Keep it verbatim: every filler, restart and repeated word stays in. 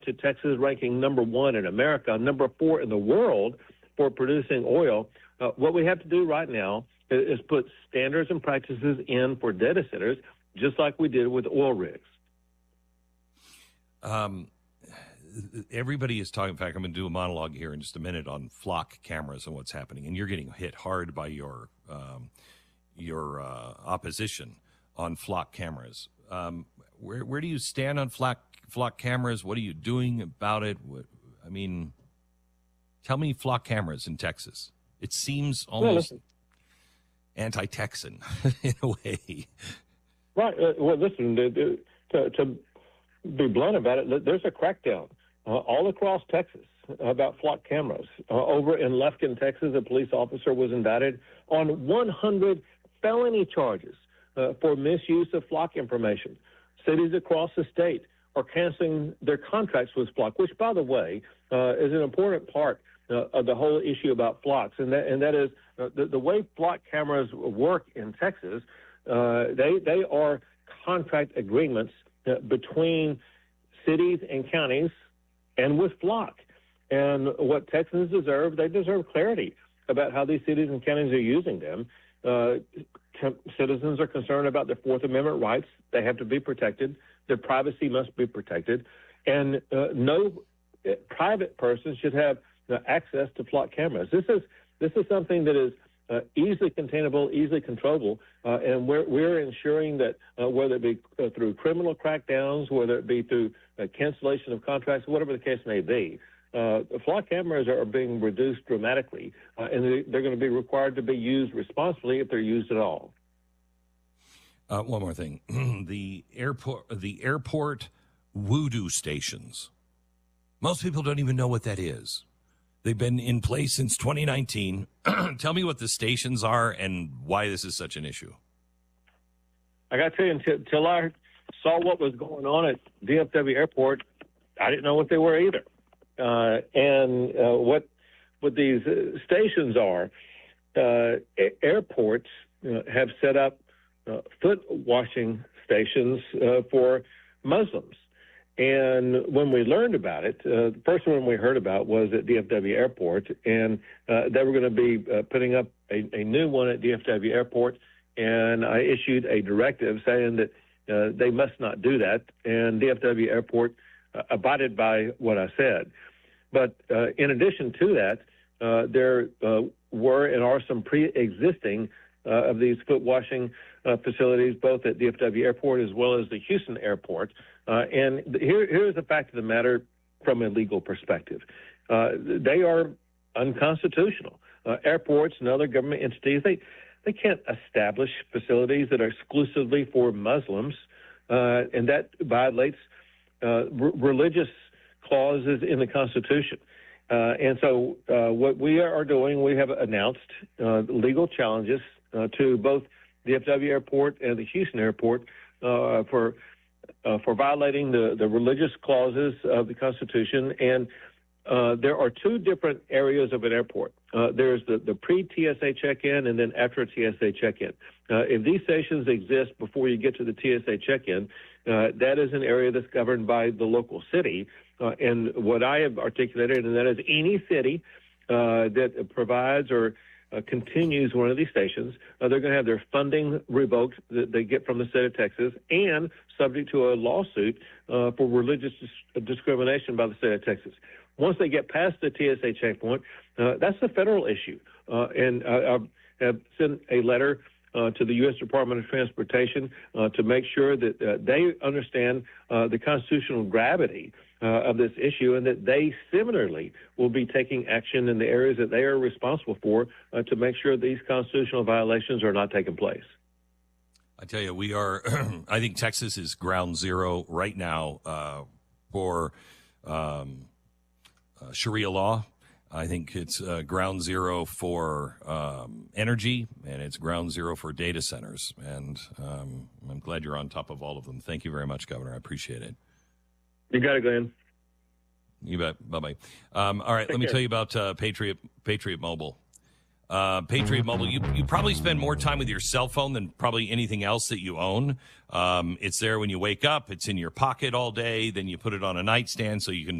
to Texas ranking number one in America, number four in the world for producing oil. Uh, what we have to do right now is, is put standards and practices in for data centers, just like we did with oil rigs. Um, everybody is talking. In fact, I'm going to do a monologue here in just a minute on flock cameras and what's happening. And you're getting hit hard by your um, your uh, opposition on flock cameras. Um, where where do you stand on flock flock cameras? What are you doing about it? What, I mean, tell me flock cameras in Texas. It seems almost well, anti-Texan in a way. Right. Uh, well, listen, to, to, to be blunt about it, there's a crackdown uh, all across Texas about flock cameras. Uh, over in Lufkin, Texas, a police officer was indicted on one hundred felony charges uh, for misuse of flock information. Cities across the state are canceling their contracts with flock, which, by the way, uh, is an important part uh, of the whole issue about flocks, and that, and that is uh, the, the way flock cameras work in Texas. Uh, they they are contract agreements uh, between cities and counties and with flock. And what Texans deserve, they deserve clarity about how these cities and counties are using them. Uh, citizens are concerned about their Fourth Amendment rights. They have to be protected. Their privacy must be protected. And uh, no private person should have uh, access to flock cameras. This is this is something that is uh, easily containable, easily controllable, uh, and we're, we're ensuring that uh, whether it be uh, through criminal crackdowns, whether it be through uh, cancellation of contracts, whatever the case may be, uh, flock cameras are being reduced dramatically, uh, and they, they're going to be required to be used responsibly if they're used at all. Uh, one more thing, the airport, the airport voodoo stations. Most people don't even know what that is. They've been in place since twenty nineteen. Tell me what the stations are and why this is such an issue. I got to tell you, until, until I saw what was going on at D F W Airport, I didn't know what they were either. Uh, and uh, what what these uh, stations are, uh, airports uh, have set up uh, foot washing stations uh, for Muslims. And when we learned about it, uh, the first one we heard about was at D F W Airport, and uh, they were going to be uh, putting up a, a new one at D F W Airport, and I issued a directive saying that uh, they must not do that, and D F W Airport uh, abided by what I said. But uh, in addition to that, uh, there uh, were and are some pre-existing uh, of these foot washing uh, facilities, both at D F W Airport as well as the Houston Airport. Uh, and here, here's the fact of the matter from a legal perspective. Uh, they are unconstitutional. Uh, airports and other government entities, they, they can't establish facilities that are exclusively for Muslims, uh, and that violates uh, r- religious clauses in the Constitution. Uh, and so uh, what we are doing, we have announced uh, legal challenges uh, to both the D F W Airport and the Houston Airport uh, for uh, for violating the, the religious clauses of the Constitution. And uh, there are two different areas of an airport. Uh, there's the, the pre-T S A check-in and then after a T S A check-in. Uh, if these stations exist before you get to the T S A check-in, uh, that is an area that's governed by the local city. Uh, and what I have articulated, and that is any city uh, that provides or uh, continues one of these stations, uh, they're going to have their funding revoked that they get from the state of Texas and subject to a lawsuit uh, for religious dis- discrimination by the state of Texas. Once they get past the T S A checkpoint, uh, that's a federal issue. Uh, and I, I have sent a letter uh, to the U S Department of Transportation uh, to make sure that uh, they understand uh, the constitutional gravity Uh, of this issue, and that they similarly will be taking action in the areas that they are responsible for uh, to make sure these constitutional violations are not taking place. I tell you, we are, I think Texas is ground zero right now uh, for um, uh, Sharia law. I think it's uh, ground zero for um, energy, and it's ground zero for data centers. And um, I'm glad you're on top of all of them. Thank you very much, Governor. I appreciate it. You got it, Glenn. You bet. Bye-bye. Um, all right, Take let me care. tell you about uh, Patriot Patriot Mobile. Uh, Patriot Mobile, you, you probably spend more time with your cell phone than probably anything else that you own. Um, it's there when you wake up. It's in your pocket all day. Then you put it on a nightstand so you can